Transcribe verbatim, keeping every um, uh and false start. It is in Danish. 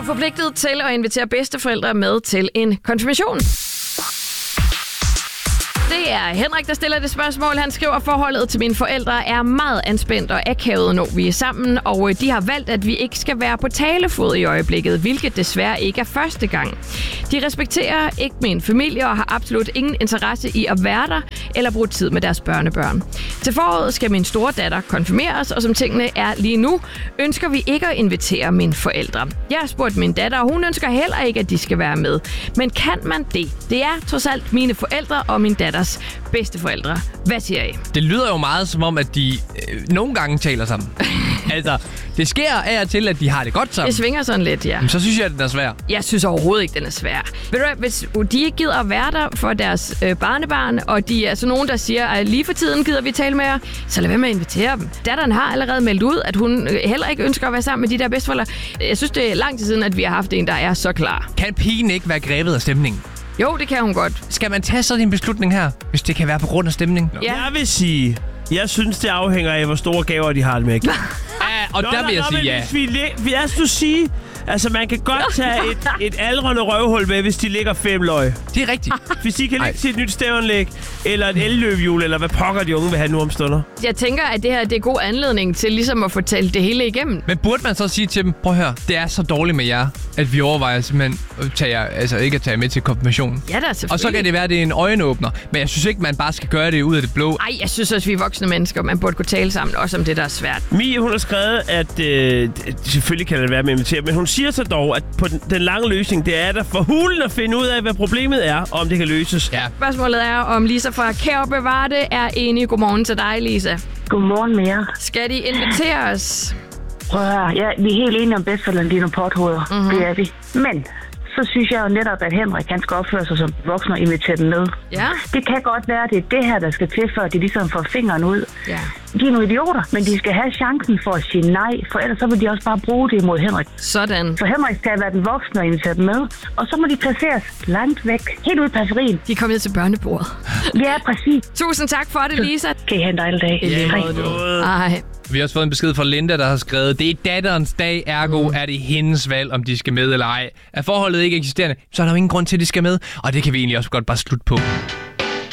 forpligtet til at invitere bedsteforældre med til en konfirmation? Det er Henrik, der stiller det spørgsmål. Han skriver, at forholdet til mine forældre er meget anspændt og akavet, når vi er sammen, og de har valgt, at vi ikke skal være på talefod i øjeblikket, hvilket desværre ikke er første gang. De respekterer ikke min familie og har absolut ingen interesse i at være der eller bruge tid med deres børnebørn. Til foråret skal min store datter konfirmeres, og som tingene er lige nu, ønsker vi ikke at invitere mine forældre. Jeg har spurgt min datter, og hun ønsker heller ikke, at de skal være med. Men kan man det? Det er trods alt mine forældre og min datters bedsteforældre. Hvad siger I? Det lyder jo meget som om, at de øh, nogle gange taler sammen. Altså, det sker af og til, at de har det godt sammen. Det svinger sådan lidt, ja. Men så synes jeg, at den er svær. Jeg synes overhovedet ikke, den er svær. Ved du hvad, hvis de ikke gider at være der for deres øh, barnebarn, og de er så nogen, der siger, at lige for tiden gider vi tale med jer, så lad være med at invitere dem. Datteren har allerede meldt ud, at hun heller ikke ønsker at være sammen med de der bedsteforældre. Jeg synes, det er lang tid siden, at vi har haft en, der er så klar. Kan pigen ikke være grebet af stemningen? Jo, det kan hun godt. Skal man tage sådan en beslutning her, hvis det kan være på grund af stemning? Ja. Jeg vil sige, jeg synes, det afhænger af, hvor store gaver de har det med. Ja, og Nå, der vil jeg nå, sige ja. Hvis vi vil jeg skulle sige, altså man kan godt tage et, et aldrende røvhul med, hvis de ligger fem løg. Det er rigtigt. Hvis de kan lægge til et nyt stævanlæg, eller et elløbehjul, eller hvad pokker de unge vil have nu om stunder. Jeg tænker, at det her det er god anledning til ligesom at få talt det hele igennem. Men burde man så sige til dem, prøv at høre, det er så dårligt med jer, at vi overvejer simpelthen at tage jer, altså ikke at tage jer med til konfirmationen. Ja, da selvfølgelig. Og så kan det være, at det er en øjenåbner. Men jeg synes ikke, man bare skal gøre det ud af det blå. Ej, jeg synes også, vi er voksne mennesker. Man burde kunne tale sammen også om det, der er svært. Mie, hun har skrevet, at øh, selvfølgelig kan det være med at invitere, men hun siger så dog, at på den, den lange løsning, det er der for hulen at finde ud af, hvad problemet er, og om det kan løses. Ja. Spørgsmålet er, om Lisa fra Kær Bevare det er enig. Godmorgen til dig, Lisa. Godmorgen med jer. Skal de invitere os? Prøv at høre. Ja, vi er helt enige om bedsteforældrene, de er nogle pothoveder. Mhm. Det er vi. Men så synes jeg jo netop, at Henrik han skal opføre sig som voksen og invitere dem med. Ja. Det kan godt være, at det er det her, der skal til, før de ligesom får fingeren ud. Ja. De er nogle idioter, men de skal have chancen for at sige nej, for ellers så vil de også bare bruge det imod Henrik. Sådan. Så Henrik skal være den voksne og invitere dem med, og så må de placeres langt væk, helt ude i periferien. De er kommet til børnebordet. Ja, præcis. Tusind tak for det, Lisa. Kan I have en dejlig dag? I lige Hej. måde, du. Ej. Vi har også fået en besked fra Linda, der har skrevet, det er datterens dag, ergo mm. er det hendes valg, om de skal med eller ej. Er forholdet ikke eksisterende, så er der jo ingen grund til, at de skal med, og det kan vi egentlig også godt bare slutte på.